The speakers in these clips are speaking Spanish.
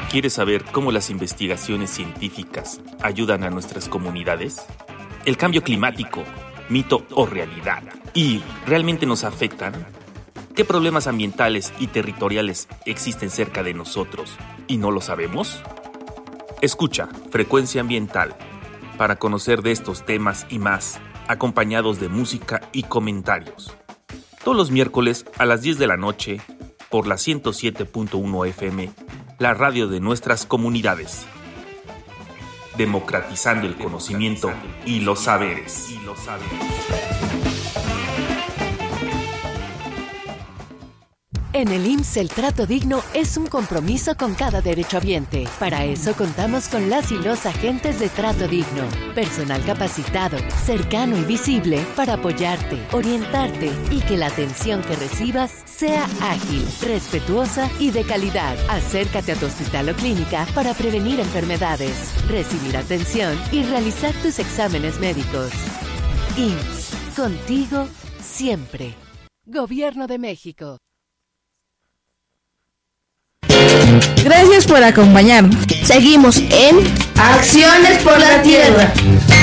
¿Quieres saber cómo las investigaciones científicas ayudan a nuestras comunidades? ¿El cambio climático, mito o realidad? ¿Y realmente nos afectan? ¿Qué problemas ambientales y territoriales existen cerca de nosotros y no lo sabemos? Escucha Frecuencia Ambiental para conocer de estos temas y más, acompañados de música y comentarios. Todos los miércoles a las 10 de la noche por la 107.1 FM, la radio de nuestras comunidades. Democratizando el conocimiento y los saberes. En el IMSS el trato digno es un compromiso con cada derechohabiente. Para eso contamos con las y los agentes de trato digno. Personal capacitado, cercano y visible para apoyarte, orientarte y que la atención que recibas sea ágil, respetuosa y de calidad. Acércate a tu hospital o clínica para prevenir enfermedades, recibir atención y realizar tus exámenes médicos. IMSS, contigo siempre. Gobierno de México. Gracias por acompañarnos. Seguimos en Acciones por la Tierra.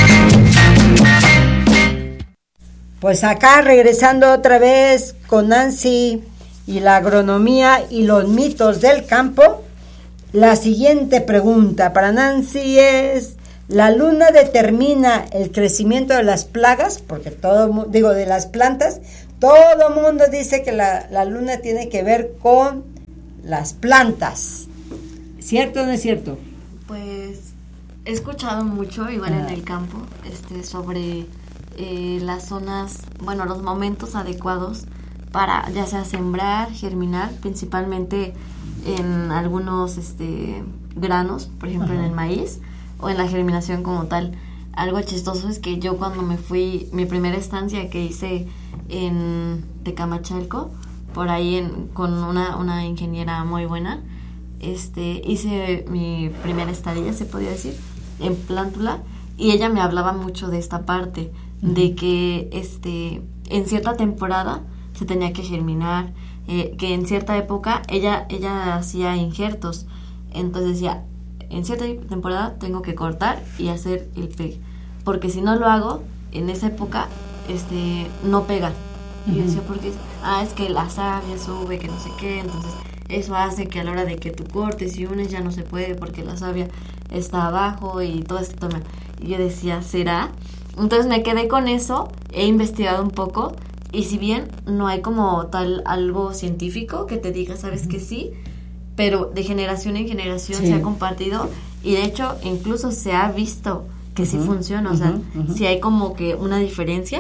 Pues acá regresando otra vez con Nancy y la agronomía y los mitos del campo. La siguiente pregunta para Nancy es: ¿la luna determina el crecimiento de las plagas? Porque de las plantas. Todo mundo dice que la luna tiene que ver con las plantas. ¿Cierto o no es cierto? Pues he escuchado mucho, igual en el campo, sobre las zonas, los momentos adecuados para ya sea sembrar, germinar, principalmente en algunos granos, por ejemplo en el maíz, o en la germinación como tal. Algo chistoso es que yo cuando me fui, mi primera estancia que hice en Tecamachalco, por ahí con una ingeniera muy buena, hice mi primera estadía, se podía decir, en Plántula, y ella me hablaba mucho de esta parte, de que en cierta temporada se tenía que germinar, que en cierta época ella hacía injertos, entonces decía, en cierta temporada tengo que cortar y hacer el pegue, porque si no lo hago en esa época, no pega. Y yo decía, porque es que la savia sube, que no sé qué, entonces eso hace que a la hora de que tú cortes y unes ya no se puede porque la savia está abajo y todo este tema. Y yo decía, ¿será? Entonces me quedé con eso, he investigado un poco, y si bien no hay como tal algo científico que te diga, sabes que sí, pero de generación en generación se ha compartido, y de hecho incluso se ha visto que sí funciona, o sea, sí hay como que una diferencia.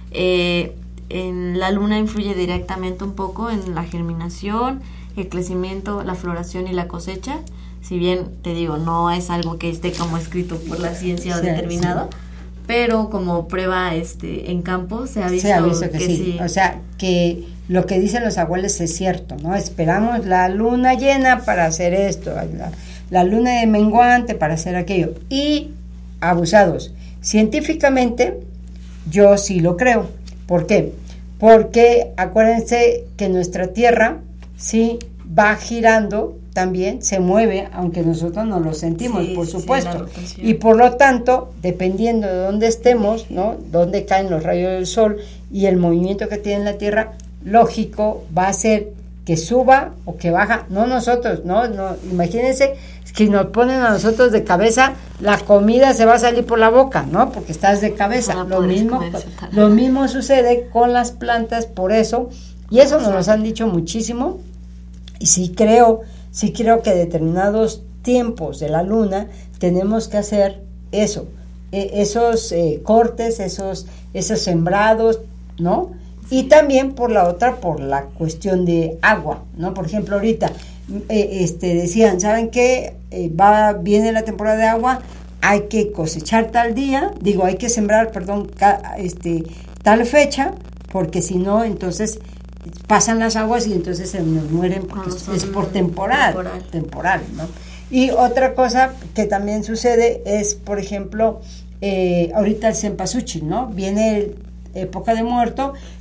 En la luna influye directamente un poco en la germinación, el crecimiento, la floración y la cosecha. Si bien, te digo, no es algo que esté como escrito por la ciencia o determinado, pero como prueba en campo se ha visto que sí. O sea, que lo que dicen los abuelos es cierto, ¿no? Esperamos la luna llena para hacer esto, la luna de menguante para hacer aquello. Y abusados. Científicamente, yo sí lo creo. ¿Por qué? Porque acuérdense que nuestra Tierra sí va girando también, se mueve, aunque nosotros no lo sentimos, por supuesto. Y por lo tanto, dependiendo de dónde estemos, ¿no? Dónde caen los rayos del sol y el movimiento que tiene la Tierra, lógico, va a ser que suba o que baja, no nosotros, no, imagínense que nos ponen a nosotros de cabeza, la comida se va a salir por la boca, ¿no? Porque estás de cabeza. Lo mismo sucede con las plantas, por eso, y eso nos lo han dicho muchísimo, y sí creo que determinados tiempos de la luna tenemos que hacer eso, esos cortes, esos sembrados, ¿no? Y también por la cuestión de agua, ¿no? Por ejemplo, ahorita decían, ¿saben qué? Viene la temporada de agua, hay que cosechar tal día, hay que sembrar, tal fecha, porque si no, entonces pasan las aguas y entonces se nos mueren, porque es por temporal, ¿no? Y otra cosa que también sucede es, por ejemplo, ahorita el cempasúchil, ¿no? Viene época de muerto,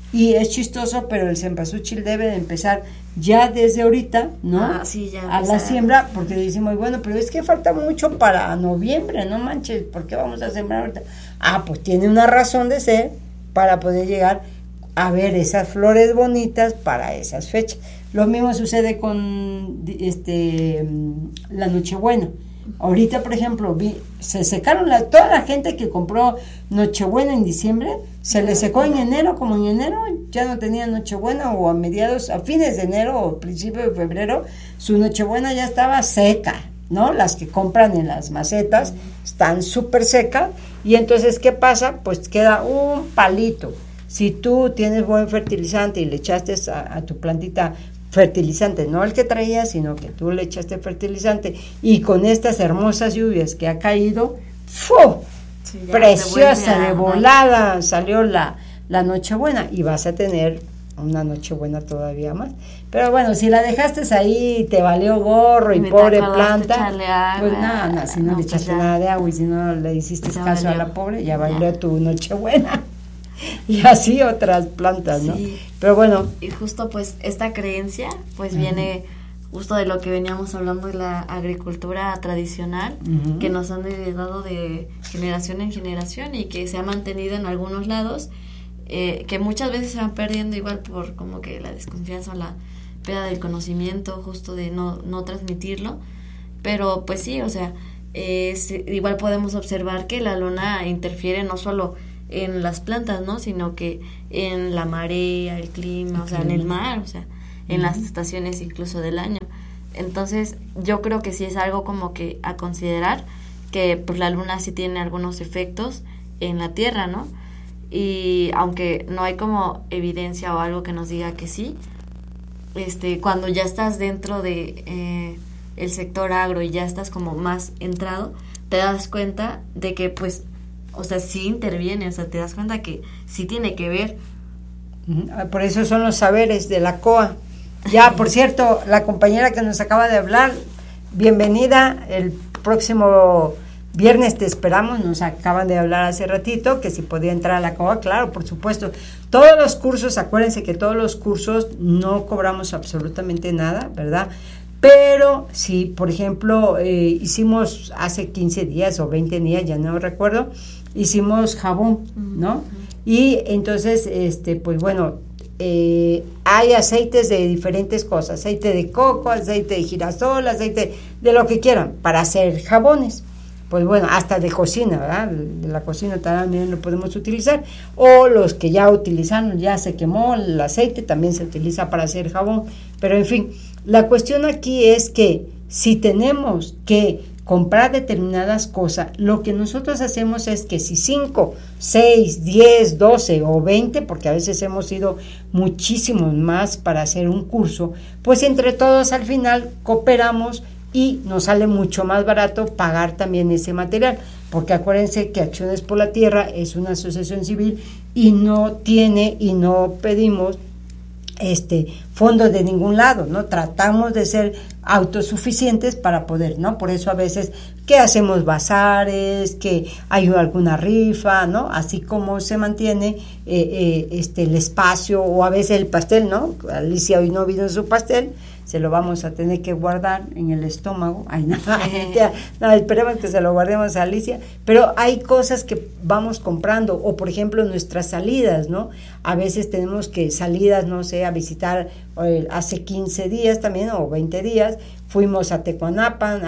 Y es chistoso, pero el cempasúchil debe de empezar ya desde ahorita, ¿no? Sí, ya a la siembra, porque decimos, bueno, pero es que falta mucho para noviembre, no manches, ¿por qué vamos a sembrar ahorita? Pues tiene una razón de ser para poder llegar a ver esas flores bonitas para esas fechas. Lo mismo sucede con la Nochebuena. Ahorita, por ejemplo, se secaron toda la gente que compró Nochebuena en diciembre, se le secó en enero, como en enero ya no tenía Nochebuena, o a fines de enero o principios de febrero, su Nochebuena ya estaba seca, ¿no? Las que compran en las macetas están súper secas, y entonces, ¿qué pasa? Pues queda un palito. Si tú tienes buen fertilizante y le echaste a tu plantita fertilizante, no el que traía, sino que tú le echaste fertilizante, y con estas hermosas lluvias que ha caído, ¡fu! Sí, preciosa, de volada salió la Nochebuena, y vas a tener una Nochebuena todavía más. Pero bueno, si la dejaste ahí, te valió gorro y pobre planta, agua, pues nada, si no le echaste nada de agua y si no le hiciste caso a la pobre, ya bailó tu Nochebuena. Y así otras plantas, ¿no? Sí. Pero bueno. Y justo pues esta creencia pues viene justo de lo que veníamos hablando de la agricultura tradicional, que nos han heredado de generación en generación y que se ha mantenido en algunos lados, que muchas veces se van perdiendo igual por como que la desconfianza o la pérdida del conocimiento, justo de no transmitirlo. Pero pues sí, o sea, igual podemos observar que la luna interfiere no solo en las plantas, ¿no? Sino que en la marea, el clima, o sea, en el mar, o sea, en las estaciones incluso del año. Entonces, yo creo que sí es algo como que a considerar, que pues la luna sí tiene algunos efectos en la Tierra, ¿no? Y aunque no hay como evidencia o algo que nos diga que sí, cuando ya estás dentro de el sector agro y ya estás como más entrado, te das cuenta de que pues o sea, sí interviene, o sea, te das cuenta que sí tiene que ver. Por eso son los saberes de la COA. Ya, por cierto, la compañera que nos acaba de hablar, bienvenida, el próximo viernes te esperamos, nos acaban de hablar hace ratito, que si podía entrar a la COA, claro, por supuesto. Todos los cursos, acuérdense que todos los cursos no cobramos absolutamente nada, ¿verdad? Pero si, por ejemplo, hicimos hace 15 días o 20 días, ya no recuerdo, hicimos jabón, ¿no? Y entonces, pues bueno, hay aceites de diferentes cosas, aceite de coco, aceite de girasol, aceite de lo que quieran, para hacer jabones. Pues bueno, hasta de cocina, ¿verdad? De la cocina también lo podemos utilizar. O los que ya utilizaron, ya se quemó el aceite, también se utiliza para hacer jabón. Pero en fin, la cuestión aquí es que si tenemos que comprar determinadas cosas, lo que nosotros hacemos es que si 5, 6, 10, 12 o 20, porque a veces hemos ido muchísimos más para hacer un curso, pues entre todos al final cooperamos y nos sale mucho más barato pagar también ese material, porque acuérdense que Acciones por la Tierra es una asociación civil y no tiene y no pedimos fondos de ningún lado, ¿no? Tratamos de ser autosuficientes para poder, ¿no? Por eso a veces que hacemos bazares, que hay alguna rifa, ¿no? Así como se mantiene el espacio, o a veces el pastel, ¿no? Alicia hoy no vino su pastel, se lo vamos a tener que guardar en el estómago. Ay, no, esperemos que se lo guardemos a Alicia. Pero hay cosas que vamos comprando, o por ejemplo nuestras salidas, ¿no? A veces tenemos que salidas, no sé, a visitar, hace 15 días también, o 20 días, fuimos a Tecuanapan,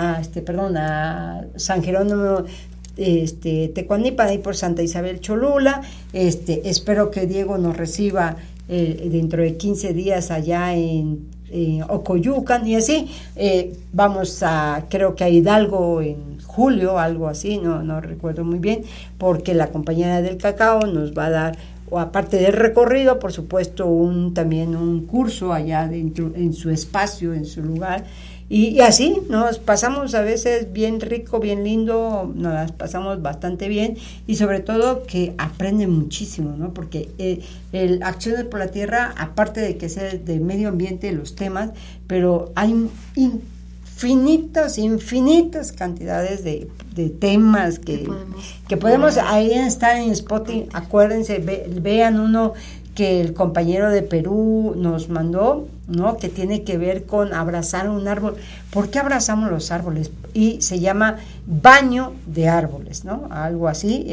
a San Jerónimo, Tecuanipan, ahí por Santa Isabel Cholula. Espero que Diego nos reciba dentro de 15 días allá en Ocoyucan, y así vamos creo que a Hidalgo en julio, algo así, no recuerdo muy bien, porque la compañera del cacao nos va a dar, o aparte del recorrido, por supuesto, también un curso allá dentro, en su espacio, en su lugar. Y así nos pasamos a veces bien rico, bien lindo, nos las pasamos bastante bien, y sobre todo que aprenden muchísimo, ¿no? Porque el Acciones por la Tierra, aparte de que sea de medio ambiente los temas, pero hay infinitas cantidades de temas que podemos ahí estar en Spotify. Acuérdense, vean uno que el compañero de Perú nos mandó, ¿no? Que tiene que ver con abrazar un árbol. ¿Por qué abrazamos los árboles? Y se llama baño de árboles, ¿no? Algo así,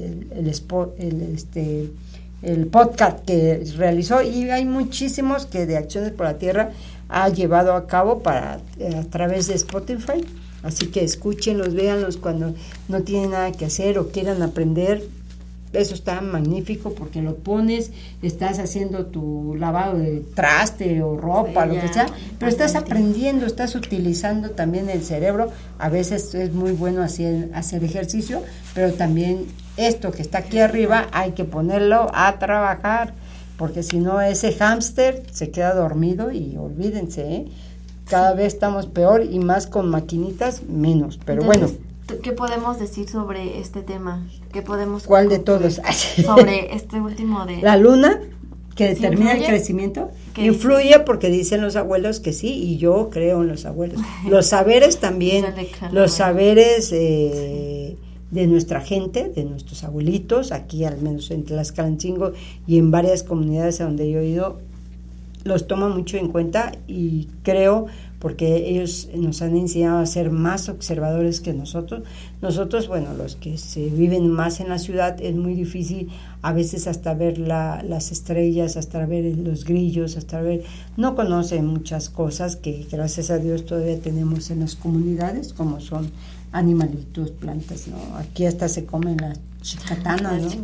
el podcast que realizó, y hay muchísimos que de Acciones por la Tierra ha llevado a cabo a través de Spotify, así que escúchenlos, véanlos cuando no tienen nada que hacer o quieran aprender. Eso está magnífico porque lo pones, estás haciendo tu lavado de traste o ropa, lo que sea, pero estás aprendiendo, estás utilizando también el cerebro. A veces es muy bueno hacer ejercicio, pero también esto que está aquí arriba hay que ponerlo a trabajar, porque si no ese hámster se queda dormido y olvídense, cada vez estamos peor y más con maquinitas menos, pero entonces, bueno. ¿Qué podemos decir sobre este tema? ¿Qué podemos ¿Cuál de todos? Sobre este último de... La luna, que determina el crecimiento. Influye porque dicen los abuelos que sí, y yo creo en los abuelos. Los saberes también, los saberes de nuestra gente, de nuestros abuelitos, aquí al menos en Tlaxcalancingo y en varias comunidades a donde yo he ido, los toman mucho en cuenta y creo... porque ellos nos han enseñado a ser más observadores que nosotros. Nosotros, bueno, los que se viven más en la ciudad, es muy difícil a veces hasta ver las estrellas, hasta ver los grillos, no conocen muchas cosas que gracias a Dios todavía tenemos en las comunidades, como son animalitos, plantas, ¿no? Aquí hasta se comen las chicatanas, ¿no? Sí.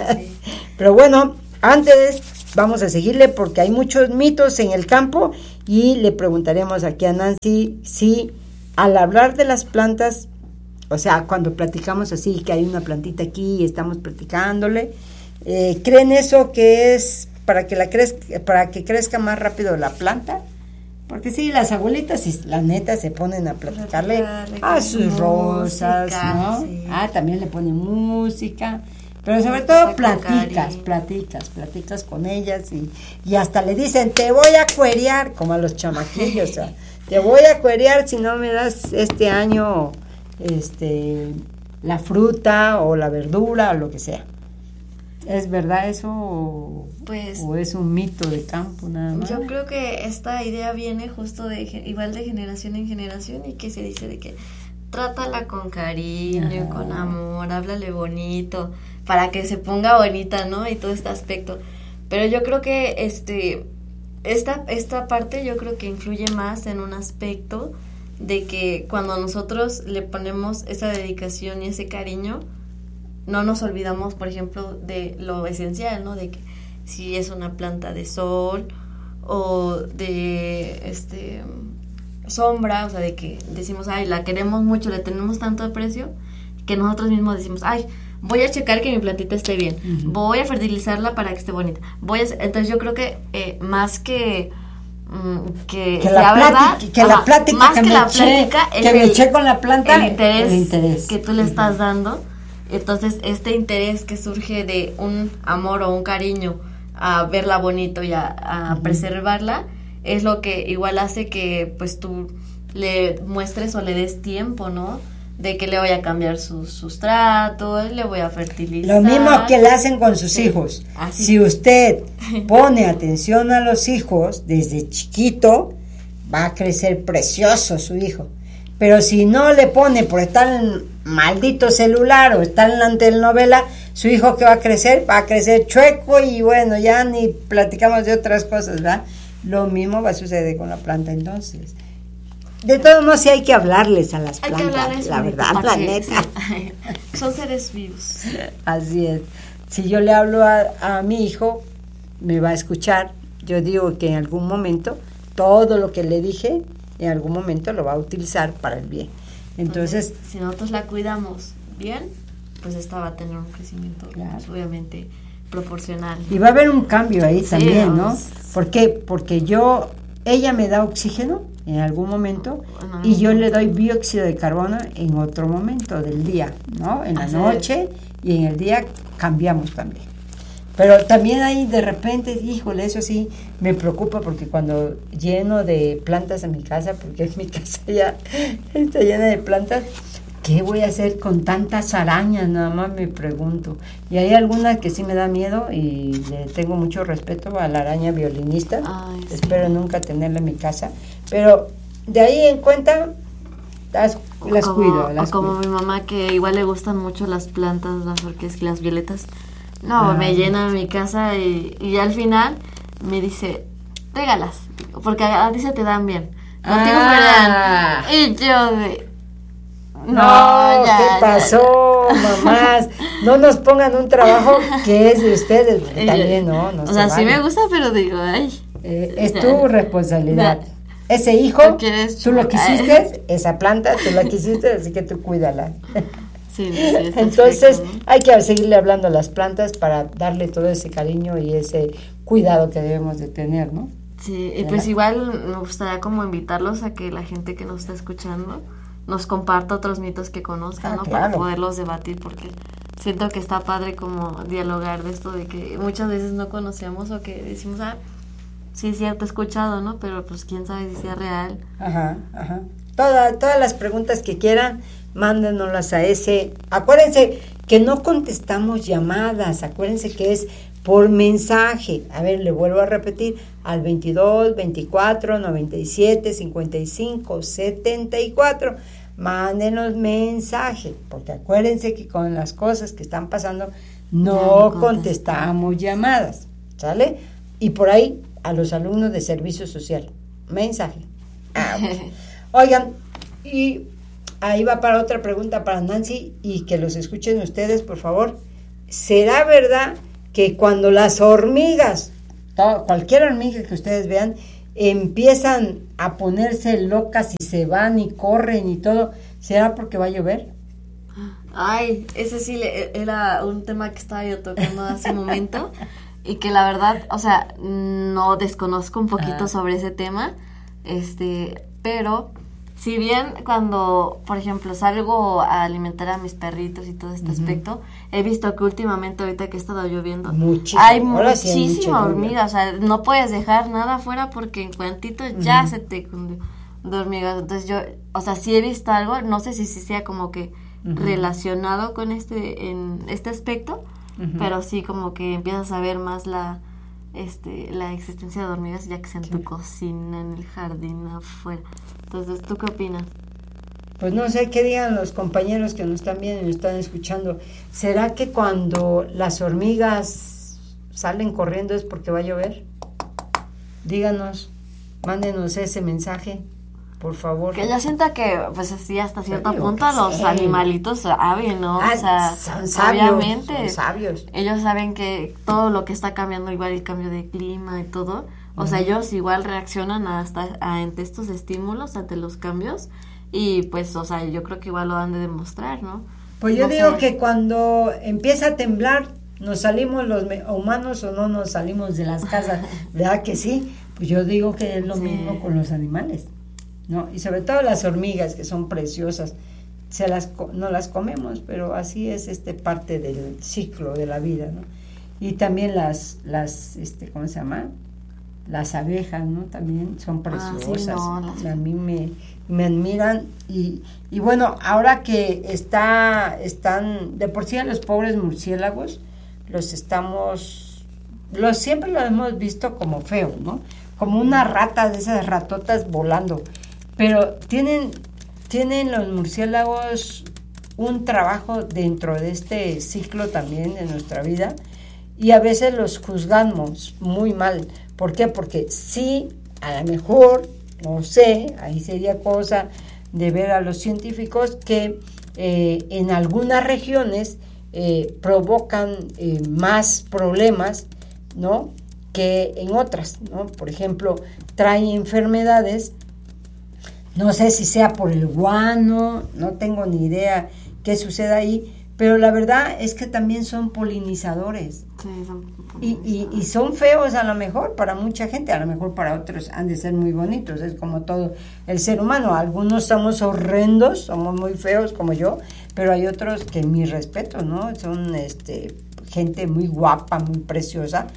Pero bueno, antes vamos a seguirle porque hay muchos mitos en el campo y le preguntaremos aquí a Nancy si al hablar de las plantas, o sea, cuando platicamos así que hay una plantita aquí y estamos platicándole, ¿creen eso que es para que crezca más rápido la planta? Porque sí, las abuelitas, la neta, se ponen a platicarle a sus rosas, ¿no? Sí. También le ponen música. Pero sobre todo platicas con ellas y hasta le dicen, te voy a cuerear, como a los chamaquillos, o sea, te voy a cuerear si no me das este año la fruta o la verdura o lo que sea. ¿Es verdad eso pues, o es un mito de campo nada más? Yo creo que esta idea viene justo igual de generación en generación y que se dice de que trátala con cariño, con amor, háblale bonito, para que se ponga bonita, ¿no? Y todo este aspecto. Pero yo creo que esta parte yo creo que influye más en un aspecto de que cuando nosotros le ponemos esa dedicación y ese cariño, no nos olvidamos, por ejemplo, de lo esencial, ¿no? De que si es una planta de sol o de sombra, o sea, de que decimos, ay, la queremos mucho, le tenemos tanto aprecio, que nosotros mismos decimos, ay, voy a checar que mi plantita esté bien, voy a fertilizarla para que esté bonita, entonces yo creo que más que la plática que me eché con la planta, el interés que tú le estás dando. Entonces este interés que surge de un amor o un cariño a verla bonito y a preservarla, es lo que igual hace que pues tú le muestres o le des tiempo, ¿no? De que le voy a cambiar su sustrato, le voy a fertilizar. Lo mismo que le hacen con sus hijos. Así. Si usted pone atención a los hijos desde chiquito, va a crecer precioso su hijo. Pero si no le pone por estar en el maldito celular o estar en la telenovela, su hijo que va a crecer chueco y bueno, ya ni platicamos de otras cosas, ¿verdad? Lo mismo va a suceder con la planta entonces. De todos modos sí hay que hablarles a las plantas, la verdad, la neta. Sí. Son seres vivos. Así es. Si yo le hablo a mi hijo, me va a escuchar. Yo digo que en algún momento, todo lo que le dije, en algún momento lo va a utilizar para el bien. Entonces, si nosotros la cuidamos bien, pues esta va a tener un crecimiento, claro, pues, obviamente proporcional. Y va a haber un cambio ahí también, ¿no? ¿Por qué? Porque ella me da oxígeno en algún momento y yo le doy dióxido de carbono en otro momento del día, ¿no? En la noche y en el día cambiamos también. Pero también hay de repente, híjole, eso sí me preocupa porque cuando lleno de plantas en mi casa, porque mi casa ya está llena de plantas, ¿qué voy a hacer con tantas arañas? Nada más me pregunto. Y hay algunas que sí me da miedo y le tengo mucho respeto a la araña violinista. Ay, sí. Espero nunca tenerla en mi casa. Pero de ahí en cuenta, las cuido. Como mi mamá, que igual le gustan mucho las plantas, las orquídeas y las violetas. No, me llena mi casa y al final me dice, régalas, porque a ti se te dan bien. Contigo me dan. Y yo de... No, ¿qué pasó, mamás? No nos pongan un trabajo que es de ustedes, porque también no o sea, sí me gusta, pero digo, ay. Es tu responsabilidad. Ese hijo, tú lo quisiste, esa planta, tú la quisiste, así que tú cuídala. Sí, entonces hay que seguirle hablando a las plantas para darle todo ese cariño y ese cuidado que debemos de tener, ¿no? Sí, y pues igual me gustaría como invitarlos a que la gente que nos está escuchando nos comparta otros mitos que conozcan, ¿no? Claro. Para poderlos debatir, porque siento que está padre como dialogar de esto de que muchas veces no conocemos o que decimos, sí es cierto, he escuchado, ¿no? Pero pues quién sabe si sea real. Ajá. Todas las preguntas que quieran, mándenoslas a ese. Acuérdense que no contestamos llamadas, acuérdense que es por mensaje. A ver, le vuelvo a repetir, al 22 24 97 55 74. Mándenos mensaje, porque acuérdense que con las cosas que están pasando no contestamos llamadas, ¿sale? Y por ahí a los alumnos de servicio social, mensaje. Oigan, y ahí va para otra pregunta para Nancy, y que los escuchen ustedes, por favor. ¿Será verdad que cuando las hormigas, cualquier hormiga que ustedes vean, empiezan a ponerse locas y se van y corren y todo, será porque va a llover? Ay, ese sí era un tema que estaba yo tocando hace un momento y que la verdad, o sea, no desconozco un poquito sobre ese tema, pero si bien cuando, por ejemplo, salgo a alimentar a mis perritos y todo este aspecto, he visto que últimamente, ahorita que ha estado lloviendo, hay muchísima hormiga, o sea, no puedes dejar nada afuera porque en cuantito ya se te cundió de hormigas. Entonces yo, o sea, sí he visto algo, no sé si sea como que relacionado con en este aspecto, pero sí como que empiezas a ver más la existencia de hormigas ya que sea en tu cocina, en el jardín, afuera. Entonces, ¿tú qué opinas? Pues no sé qué digan los compañeros que nos están viendo y nos están escuchando. ¿Será que cuando las hormigas salen corriendo es porque va a llover? Díganos, mándenos ese mensaje, por favor. Que yo siento que, pues así hasta cierto punto los animalitos saben, ¿no? O sea, son sabios, obviamente son sabios. Ellos saben que todo lo que está cambiando, igual el cambio de clima y todo, o sea, ellos igual reaccionan ante estos estímulos, ante los cambios, y pues, o sea, yo creo que igual lo han de demostrar, ¿no? Pues yo digo que cuando empieza a temblar, nos salimos los humanos o no nos salimos de las casas, ¿verdad que sí? Pues yo digo que es lo mismo con los animales, ¿no? Y sobre todo las hormigas, que son preciosas, no las comemos, pero así es parte del ciclo de la vida, ¿no? Y también las ¿cómo se llama? Las abejas, ¿no? También son preciosas. A mí me admiran y bueno, ahora que están de por sí a los pobres murciélagos siempre los hemos visto como feos, ¿no? Como una rata de esas ratotas volando, pero tienen los murciélagos un trabajo dentro de este ciclo también de nuestra vida, y a veces los juzgamos muy mal. ¿Por qué? Porque sí, a lo mejor, no sé, ahí sería cosa de ver a los científicos que en algunas regiones provocan más problemas, ¿no?, que en otras, ¿no? Por ejemplo, traen enfermedades, no sé si sea por el guano, no tengo ni idea qué sucede ahí, pero la verdad es que también son polinizadores. Sí, son polinizadores. Y son feos a lo mejor para mucha gente, a lo mejor para otros han de ser muy bonitos, es como todo el ser humano. Algunos somos horrendos, somos muy feos como yo, pero hay otros que mis respetos, ¿no? Son gente muy guapa, muy preciosa,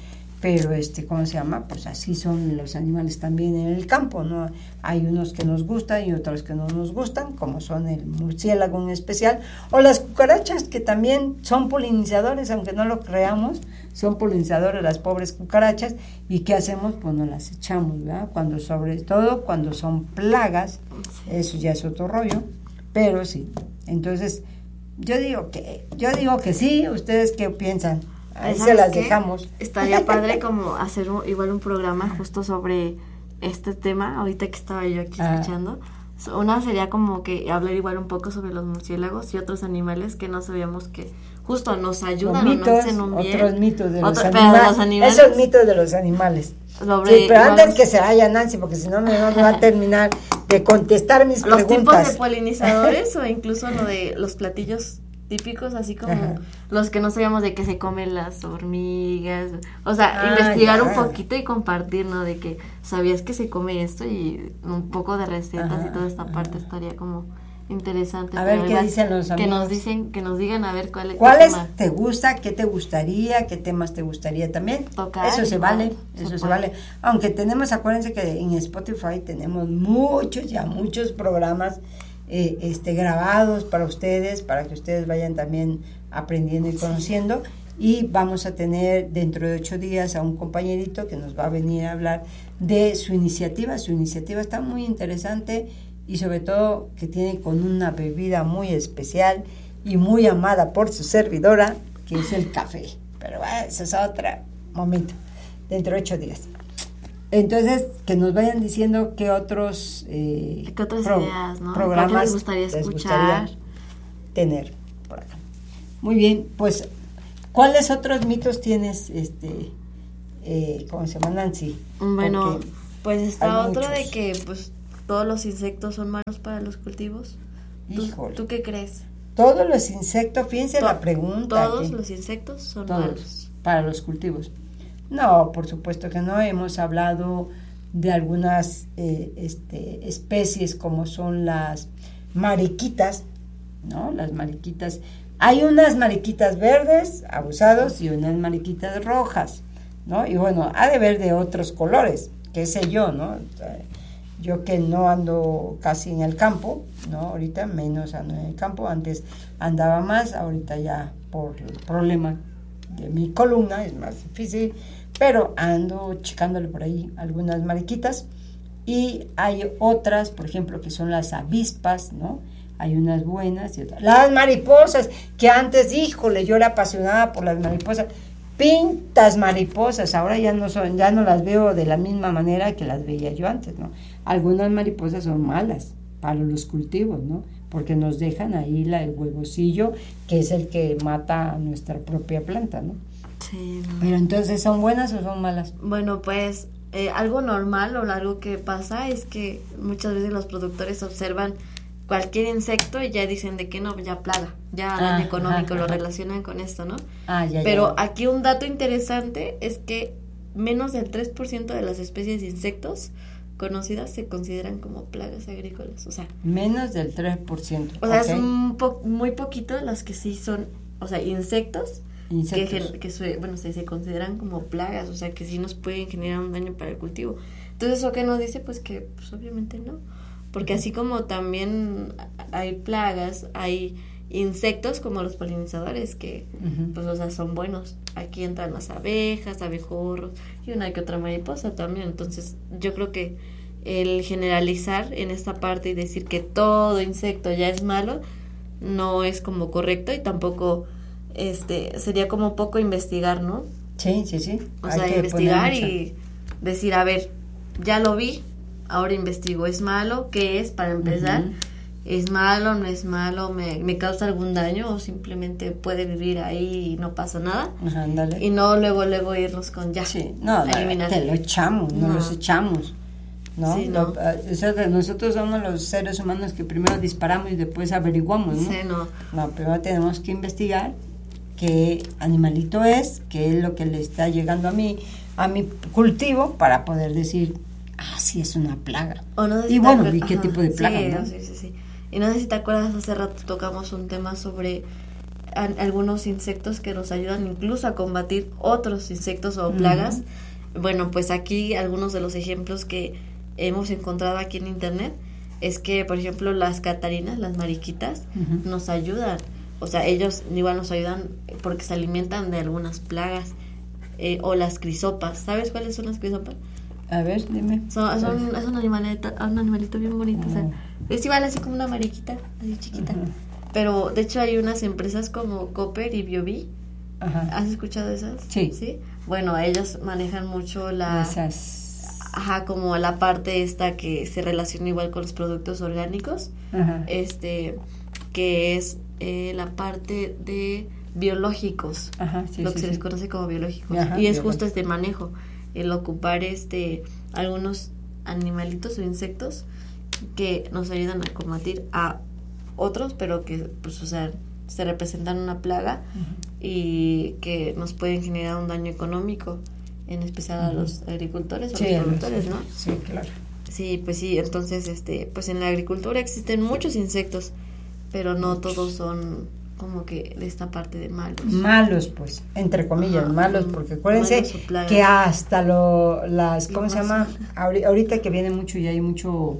pero ¿cómo se llama? Pues así son los animales también en el campo, ¿no? Hay unos que nos gustan y otros que no nos gustan, como son el murciélago en especial, o las cucarachas, que también son polinizadores, aunque no lo creamos, son polinizadores las pobres cucarachas. ¿Y qué hacemos? Pues nos las echamos, ¿verdad? Sobre todo cuando son plagas, eso ya es otro rollo, pero sí. Entonces, yo digo que sí. ¿Ustedes qué piensan? Ahí se las dejamos. Estaría padre como hacer igual un programa justo sobre este tema, ahorita que estaba yo aquí escuchando. Una sería como que hablar igual un poco sobre los murciélagos y otros animales que no sabíamos que justo nos ayudan mitos, o nos hacen un bien. Otros mitos de los animales. Esos mitos de los animales. Sí, pero antes que se vaya Nancy, porque si no me va a terminar de contestar mis preguntas. Los tipos de polinizadores o incluso lo de los platillos típicos, así como los que no sabíamos de que se comen las hormigas, o sea, investigar un poquito y compartir, ¿no? De que sabías que se come esto y un poco de recetas y toda esta parte estaría como interesante. A ver qué dicen los amigos. Que nos digan a ver cuáles te gusta, qué te gustaría, qué temas te gustaría también tocar. Eso se vale. Aunque acuérdense que en Spotify tenemos muchos programas grabados para ustedes, para que ustedes vayan también aprendiendo y conociendo. Y vamos a tener dentro de 8 días a un compañerito que nos va a venir a hablar de su iniciativa. Su iniciativa está muy interesante y sobre todo que tiene con una bebida muy especial y muy amada por su servidora, que es el café. Pero eso es otro momento, dentro de 8 días. Entonces, que nos vayan diciendo qué otros ideas, ¿no? Programas les gustaría escuchar, tener por acá. Muy bien, pues, ¿cuáles otros mitos tienes, cómo se llama, Nancy? Bueno, pues está otro de que, pues, todos los insectos son malos para los cultivos. ¿Tú qué crees? Todos los insectos, fíjense la pregunta. ¿Todos los insectos son malos para los cultivos? No, por supuesto que no. Hemos hablado de algunas especies como son las mariquitas, ¿no? Las mariquitas. Hay unas mariquitas verdes, abusados, y unas mariquitas rojas, ¿no? Y bueno, ha de haber de otros colores, qué sé yo, ¿no? Yo que no ando casi en el campo, ¿no? Ahorita menos ando en el campo, antes andaba más, ahorita ya por el problema de mi columna es más difícil, pero ando checándole por ahí algunas mariquitas. Y hay otras, por ejemplo, que son las avispas, ¿no? Hay unas buenas y otras. Las mariposas, que antes, híjole, yo era apasionada por las mariposas. Pintas mariposas, ahora ya no las veo de la misma manera que las veía yo antes, ¿no? Algunas mariposas son malas para los cultivos, ¿no? Porque nos dejan ahí el huevocillo, que es el que mata a nuestra propia planta, ¿no? Sí. Pero entonces, ¿son buenas o son malas? Bueno, pues algo normal o algo que pasa es que muchas veces los productores observan cualquier insecto y ya dicen de que no, ya plaga, ya daño económico, lo relacionan con esto, ¿no? Pero aquí un dato interesante es que menos del 3% de las especies de insectos conocidas se consideran como plagas agrícolas, o sea, menos del 3%. O sea, es muy poquito las que sí son, o sea, insectos. Que se consideran como plagas, o sea, que sí nos pueden generar un daño para el cultivo. Entonces, ¿eso qué nos dice? Pues que, pues obviamente no, porque así como también hay plagas, hay insectos como los polinizadores que, pues, o sea, son buenos. Aquí entran las abejas, abejorros y una que otra mariposa también. Entonces, yo creo que el generalizar en esta parte y decir que todo insecto ya es malo no es como correcto, y tampoco sería como poco investigar, ¿no? Sí. O sea, investigar y decir, a ver, ya lo vi, ahora investigo, ¿es malo? ¿Qué es? Para empezar, ¿es malo? ¿No es malo? ¿Me causa algún daño? ¿O simplemente puede vivir ahí y no pasa nada? Y no luego irnos con ya. Sí, no, te lo echamos, no los echamos, ¿no? Sí, no. Nosotros somos los seres humanos que primero disparamos y después averiguamos, ¿no? Sí, no. No, primero tenemos que investigar qué animalito es, qué es lo que le está llegando a mi cultivo, para poder decir, sí es una plaga. Y bueno, ¿y qué tipo de plaga? Sí. Y no sé si te acuerdas, hace rato tocamos un tema sobre algunos insectos que nos ayudan incluso a combatir otros insectos o plagas. Bueno, pues aquí algunos de los ejemplos que hemos encontrado aquí en internet es que, por ejemplo, las catarinas, las mariquitas, nos ayudan. O sea, ellos igual nos ayudan porque se alimentan de algunas plagas. O las crisopas. ¿Sabes cuáles son las crisopas? A ver, dime. Es un animalito bien bonito. O sea, es igual así como una mariquita, así chiquita. Pero, de hecho, hay unas empresas como Copper y BioBee. ¿Has escuchado esas? Sí. Bueno, ellos manejan mucho esas... como la parte esta que se relaciona igual con los productos orgánicos. Que es la parte de biológicos, lo que se les conoce como biológicos. Y es justo este manejo, el ocupar algunos animalitos o insectos que nos ayudan a combatir a otros, pero que pues, o sea, se representan una plaga y que nos pueden generar un daño económico, en especial a los agricultores o los productores, ¿no? Sí, claro. Sí, pues sí, entonces pues en la agricultura existen muchos insectos, pero no todos son como que de esta parte de malos. Malos, pues, entre comillas, malos, porque acuérdense que hasta ¿cómo se llama? Ahorita que viene mucho y hay mucho,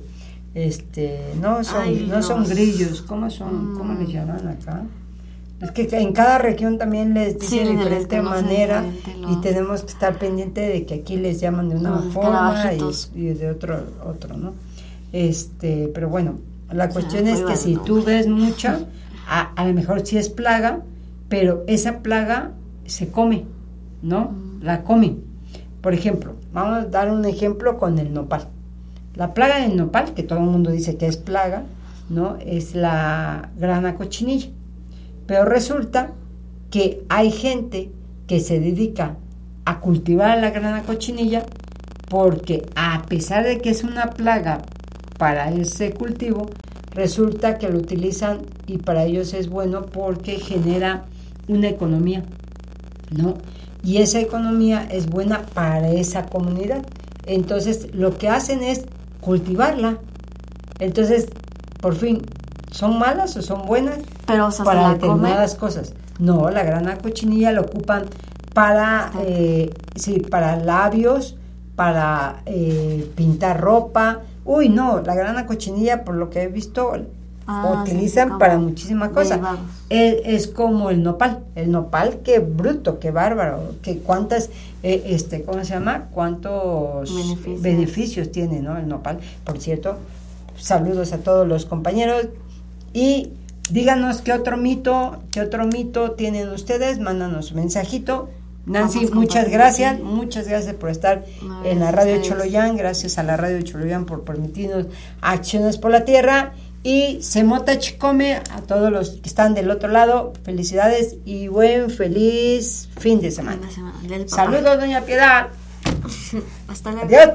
no son grillos, ¿cómo les llaman acá? Es que en cada región también les dicen de diferente manera y tenemos que estar pendiente de que aquí les llaman de una forma y de otro, ¿no? Pero bueno, la cuestión es que si tú ves mucha, a lo mejor sí es plaga, pero esa plaga se come, ¿no? La comen. Por ejemplo, vamos a dar un ejemplo con el nopal. La plaga del nopal, que todo el mundo dice que es plaga, ¿no? Es la grana cochinilla. Pero resulta que hay gente que se dedica a cultivar la grana cochinilla porque a pesar de que es una plaga para ese cultivo, resulta que lo utilizan y para ellos es bueno porque genera una economía, ¿no? Y esa economía es buena para esa comunidad. Entonces, lo que hacen es cultivarla. Entonces, por fin, ¿son malas o son buenas? Pero, o sea, para determinadas cosas. No, la grana cochinilla la ocupan para, para labios, para pintar ropa. Uy, no, la grana cochinilla, por lo que he visto, utilizan para muchísimas cosas. Es como el nopal, qué bruto, qué bárbaro, que cuántas, ¿cómo se llama? Cuántos beneficios tiene, ¿no? El nopal. Por cierto, saludos a todos los compañeros y díganos qué otro mito tienen ustedes, mándanos un mensajito. Nancy, muchas gracias por estar en la radio Choloyán, gracias a la radio Choloyán por permitirnos Acciones por la Tierra y Semota Chicome, a todos los que están del otro lado, felicidades y feliz fin de semana. Saludos, doña Piedad. Hasta luego. Adiós.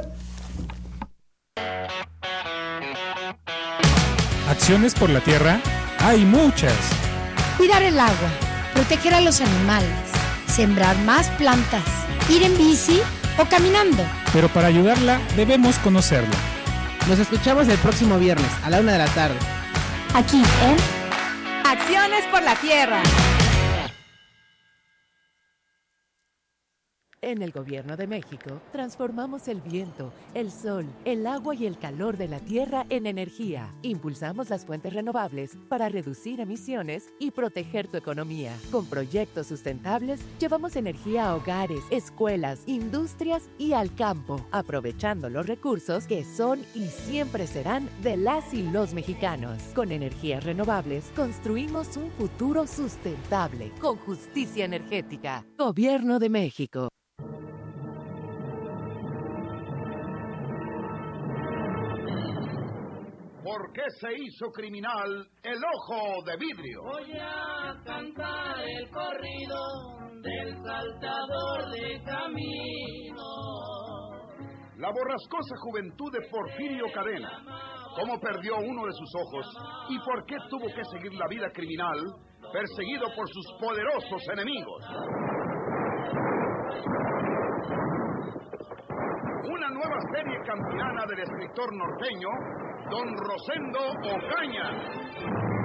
Acciones por la Tierra hay muchas. Cuidar el agua, proteger a los animales, sembrar más plantas, ir en bici o caminando. Pero para ayudarla debemos conocerla. Nos escuchamos el próximo viernes a la 1:00 p.m. Aquí en Acciones por la Tierra. En el Gobierno de México, transformamos el viento, el sol, el agua y el calor de la tierra en energía. Impulsamos las fuentes renovables para reducir emisiones y proteger tu economía. Con proyectos sustentables, llevamos energía a hogares, escuelas, industrias y al campo, aprovechando los recursos que son y siempre serán de las y los mexicanos. Con energías renovables, construimos un futuro sustentable, con justicia energética. Gobierno de México. ¿Por qué se hizo criminal el ojo de vidrio? Voy a cantar el corrido del saltador de camino. La borrascosa juventud de Porfirio Cadena. Cómo perdió uno de sus ojos y por qué tuvo que seguir la vida criminal perseguido por sus poderosos enemigos. Una nueva serie campeana del escritor norteño, Don Rosendo Ocaña.